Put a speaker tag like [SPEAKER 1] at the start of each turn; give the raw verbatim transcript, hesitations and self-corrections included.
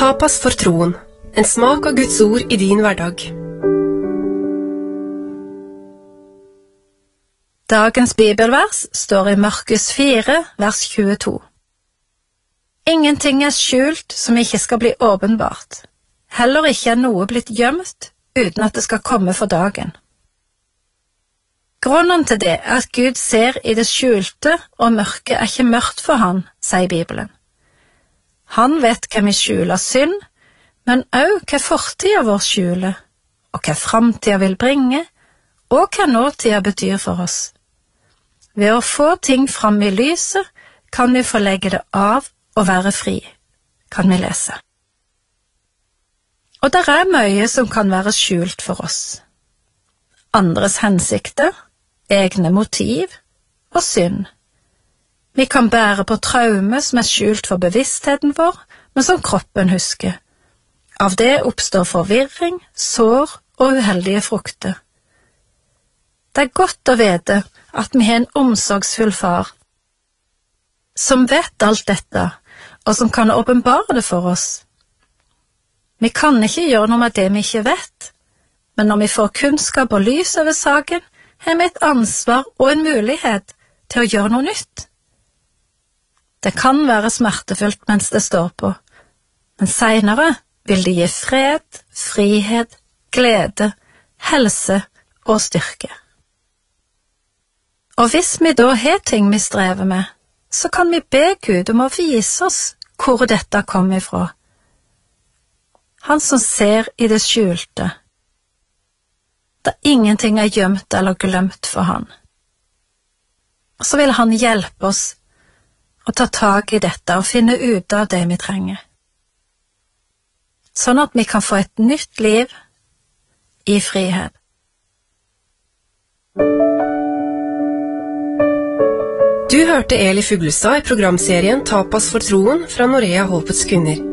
[SPEAKER 1] Tapas for troen, en smak av Guds ord i din hverdag.
[SPEAKER 2] Dagens bibelvers står i Markus fire, vers tjueto. Ingenting er skjult som ikke skal bli åpenbart. Heller ikke er noe blitt gjemt uten at det skal komme for dagen. Grunnen til det er at Gud ser i det skjulte, og mørket er ikke mørkt for han, sier Bibelen. Han vet hva vi skjuler synd, men også hva fortida vår skjuler, og hva framtida vil bringe, og hva nåtida betyr for oss. Ved å få ting fram i lyset, kan vi få legge det av og være fri, kan vi lese. Og der er mye som kan være skjult for oss. Andres hensikter, egne motiv og synd. Vi kan bære på traume som er skjult for bevisstheten vår, men som kroppen husker. Av det oppstår forvirring, sår og uheldige frukter. Det er godt å vite at vi har en omsorgsfull far, som vet alt dette, og som kan åpenbare det for oss. Vi kan ikke gjøre noe med det vi ikke vet, men når vi får kunnskap og lys over saken, har vi et ansvar og en mulighet til å gjøre noe nytt. Det kan være smertefullt mens det står på, men senere vil det gi fred, frihet, glede, helse og styrke. Og hvis vi da har ting vi strever med, så kan vi be Gud om å vise oss hvor dette kommer ifra. Han som ser i det skjulte, da ingenting er gjemt eller glemt for han. Og så vil han hjelpe oss å ta tag i dette og finne ut av det vi trenger. Sånn at vi kan få et nytt liv i frihet.
[SPEAKER 1] Du hørte Eli Fuglestad i programserien Tapas for troen fra Norea Håpets Kvinner.